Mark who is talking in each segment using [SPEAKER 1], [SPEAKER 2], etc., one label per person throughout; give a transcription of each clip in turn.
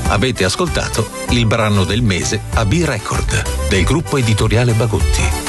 [SPEAKER 1] Avete ascoltato il brano del mese a B-Record del gruppo editoriale Bagotti.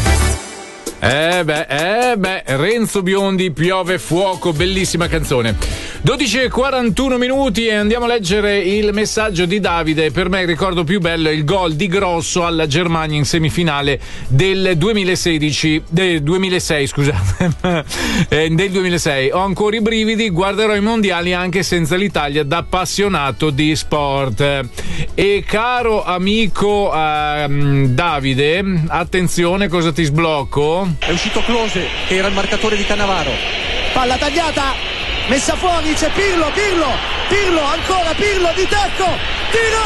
[SPEAKER 2] Renzo Biondi, Piove Fuoco, bellissima canzone. 12:41 minuti e andiamo a leggere il messaggio di Davide. Per me il ricordo più bello è il gol di Grosso alla Germania in semifinale del 2006, scusate. Del 2006. Ho ancora i brividi, guarderò i mondiali anche senza l'Italia da appassionato di sport. E caro amico Davide, attenzione, cosa ti sblocco?
[SPEAKER 3] È uscito Klose, che era il marcatore di Cannavaro.
[SPEAKER 4] Palla tagliata, messa fuori, c'è Pirlo, ancora Pirlo di tacco, tiro,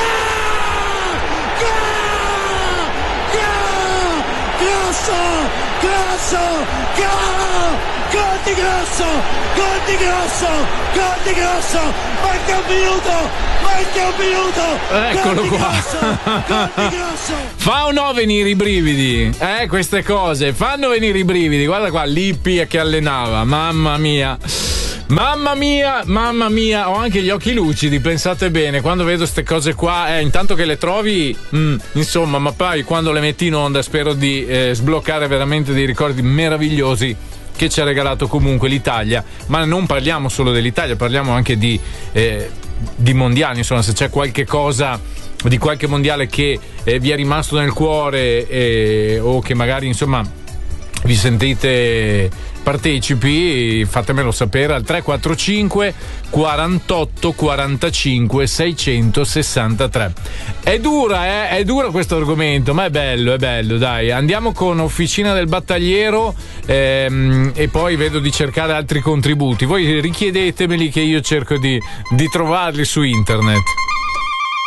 [SPEAKER 4] gol di Grosso, manca un minuto,
[SPEAKER 2] eccolo qua. Fa o no venire i brividi? Queste cose fanno venire i brividi. Guarda qua, Lippi che allenava, mamma mia, ho anche gli occhi lucidi, pensate bene, quando vedo queste cose qua, intanto che le trovi, insomma, ma poi quando le metti in onda spero di sbloccare veramente dei ricordi meravigliosi che ci ha regalato comunque l'Italia. Ma non parliamo solo dell'Italia, parliamo anche di mondiali, insomma, se c'è qualche cosa di qualche mondiale che vi è rimasto nel cuore o che magari, insomma, vi sentite partecipi, fatemelo sapere al 345 48 45 663. È dura questo argomento, ma è bello, dai. Andiamo con Officina del Battagliero e poi vedo di cercare altri contributi. Voi richiedetemeli che io cerco di trovarli su internet.